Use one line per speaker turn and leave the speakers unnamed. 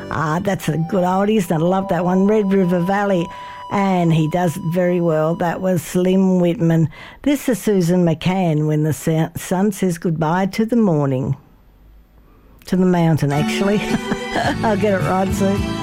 That's a good oldie, isn't it? I love that one. Red River Valley. And he does it very well. That was Slim Whitman. This is Susan McCann, When the Sun Says Goodbye to the Morning. To the mountain, actually. I'll get it right soon.